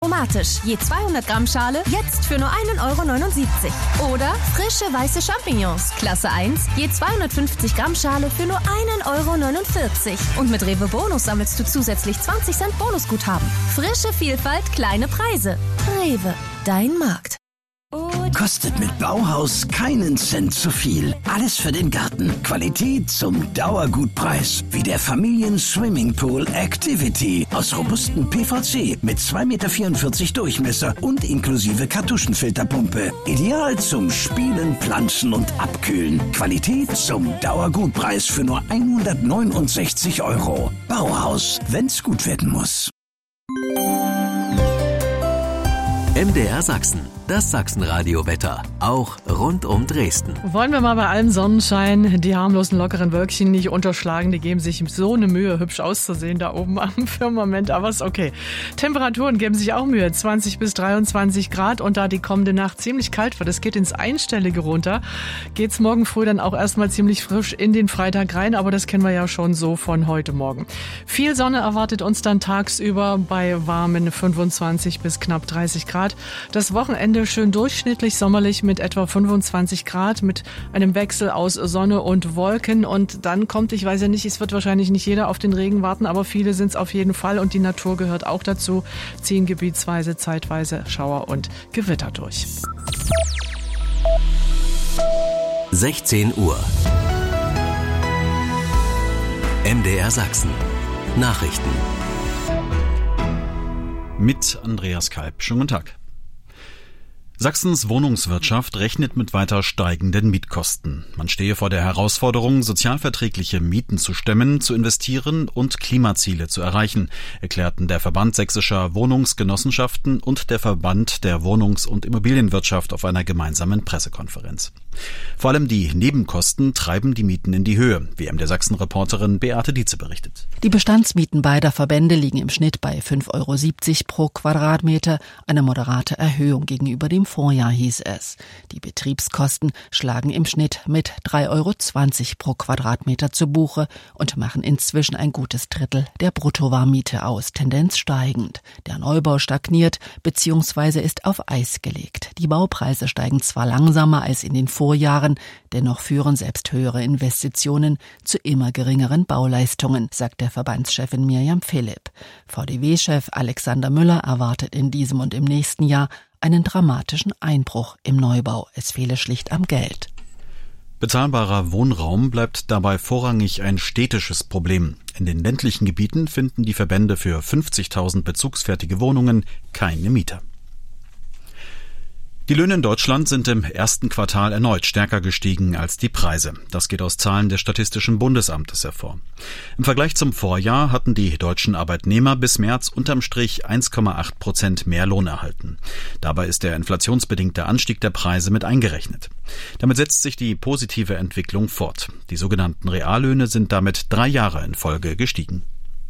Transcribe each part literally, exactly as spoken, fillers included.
aromatisch. Je zweihundert Gramm Schale, jetzt für nur ein Euro neunundsiebzig. Oder frische weiße Champignons, Klasse eins, je zweihundertfünfzig Gramm Schale für nur ein Euro neunundvierzig. Und mit Rewe Bonus sammelst du zusätzlich zwanzig Cent Bonusguthaben. Frische Vielfalt, kleine Preise. Rewe, dein Markt. Kostet mit Bauhaus keinen Cent zu viel. Alles für den Garten. Qualität zum Dauergutpreis. Wie der Familien-Swimmingpool Activity aus robustem P V C mit zwei Komma vierundvierzig Meter Durchmesser und inklusive Kartuschenfilterpumpe. Ideal zum Spielen, Planschen und Abkühlen. Qualität zum Dauergutpreis für nur hundertneunundsechzig Euro. Bauhaus, wenn's gut werden muss. M D R Sachsen, das Sachsenradio-Wetter, auch rund um Dresden. Wollen wir mal bei allem Sonnenschein die harmlosen, lockeren Wölkchen nicht unterschlagen. Die geben sich so eine Mühe, hübsch auszusehen da oben am Firmament, aber ist okay. Temperaturen geben sich auch Mühe, zwanzig bis dreiundzwanzig Grad, und da die kommende Nacht ziemlich kalt wird, es geht ins Einstellige runter, geht's morgen früh dann auch erstmal ziemlich frisch in den Freitag rein, aber das kennen wir ja schon so von heute Morgen. Viel Sonne erwartet uns dann tagsüber bei warmen fünfundzwanzig bis knapp dreißig Grad. Das Wochenende schön durchschnittlich sommerlich mit etwa fünfundzwanzig Grad, mit einem Wechsel aus Sonne und Wolken, und dann kommt, ich weiß ja nicht, es wird wahrscheinlich nicht jeder auf den Regen warten, aber viele sind es auf jeden Fall, und die Natur gehört auch dazu, ziehen gebietsweise zeitweise Schauer und Gewitter durch. sechzehn Uhr. M D R Sachsen. Nachrichten. Mit Andreas Kalb. Schönen guten Tag. Sachsens Wohnungswirtschaft rechnet mit weiter steigenden Mietkosten. Man stehe vor der Herausforderung, sozialverträgliche Mieten zu stemmen, zu investieren und Klimaziele zu erreichen, erklärten der Verband sächsischer Wohnungsgenossenschaften und der Verband der Wohnungs- und Immobilienwirtschaft auf einer gemeinsamen Pressekonferenz. Vor allem die Nebenkosten treiben die Mieten in die Höhe, wie M D R Sachsen-Reporterin Beate Dietze berichtet. Die Bestandsmieten beider Verbände liegen im Schnitt bei fünf Euro siebzig pro Quadratmeter, eine moderate Erhöhung gegenüber dem Vorjahr, hieß es. Die Betriebskosten schlagen im Schnitt mit drei Euro zwanzig pro Quadratmeter zu Buche und machen inzwischen ein gutes Drittel der Bruttowarmmiete aus, Tendenz steigend. Der Neubau stagniert bzw. ist auf Eis gelegt. Die Baupreise steigen zwar langsamer als in den Vorjahren, dennoch führen selbst höhere Investitionen zu immer geringeren Bauleistungen, sagt der Verbandschefin Mirjam Philipp. V D W-Chef Alexander Müller erwartet in diesem und im nächsten Jahr einen dramatischen Einbruch im Neubau. Es fehle schlicht am Geld. Bezahlbarer Wohnraum bleibt dabei vorrangig ein städtisches Problem. In den ländlichen Gebieten finden die Verbände für fünfzigtausend bezugsfertige Wohnungen keine Mieter. Die Löhne in Deutschland sind im ersten Quartal erneut stärker gestiegen als die Preise. Das geht aus Zahlen des Statistischen Bundesamtes hervor. Im Vergleich zum Vorjahr hatten die deutschen Arbeitnehmer bis März unterm Strich eins Komma acht Prozent mehr Lohn erhalten. Dabei ist der inflationsbedingte Anstieg der Preise mit eingerechnet. Damit setzt sich die positive Entwicklung fort. Die sogenannten Reallöhne sind damit drei Jahre in Folge gestiegen.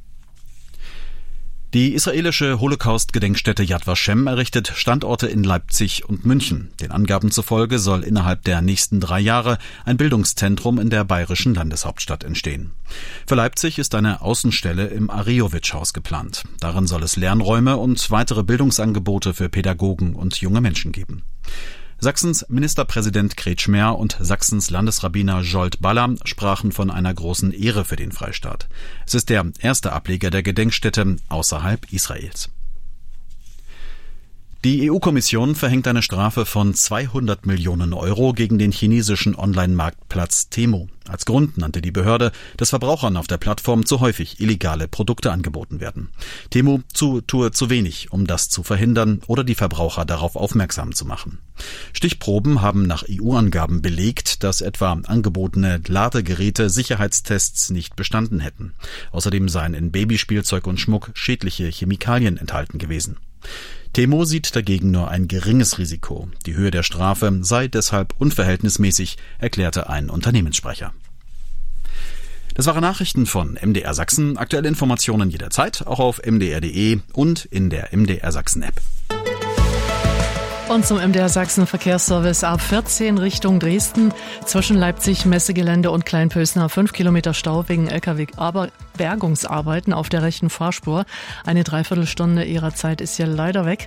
Die israelische Holocaust-Gedenkstätte Yad Vashem errichtet Standorte in Leipzig und München. Den Angaben zufolge soll innerhalb der nächsten drei Jahre ein Bildungszentrum in der bayerischen Landeshauptstadt entstehen. Für Leipzig ist eine Außenstelle im Arejowitsch-Haus geplant. Darin soll es Lernräume und weitere Bildungsangebote für Pädagogen und junge Menschen geben. Sachsens Ministerpräsident Kretschmer und Sachsens Landesrabbiner Zsolt Balla sprachen von einer großen Ehre für den Freistaat. Es ist der erste Ableger der Gedenkstätte außerhalb Israels. Die E U-Kommission verhängt eine Strafe von zweihundert Millionen Euro gegen den chinesischen Online-Marktplatz Temu. Als Grund nannte die Behörde, dass Verbrauchern auf der Plattform zu häufig illegale Produkte angeboten werden. Temu zu, tue zu wenig, um das zu verhindern oder die Verbraucher darauf aufmerksam zu machen. Stichproben haben nach E U-Angaben belegt, dass etwa angebotene Ladegeräte Sicherheitstests nicht bestanden hätten. Außerdem seien in Babyspielzeug und Schmuck schädliche Chemikalien enthalten gewesen. Temu sieht dagegen nur ein geringes Risiko. Die Höhe der Strafe sei deshalb unverhältnismäßig, erklärte ein Unternehmenssprecher. Das waren Nachrichten von M D R Sachsen. Aktuelle Informationen jederzeit, auch auf m d r punkt d e und in der M D R Sachsen App. Und zum M D R Sachsen Verkehrsservice A vierzehn Richtung Dresden. Zwischen Leipzig, Messegelände und Kleinpölsna fünf Kilometer Stau wegen L K W-Bergungsarbeiten auf der rechten Fahrspur. Eine Dreiviertelstunde ihrer Zeit ist ja leider weg.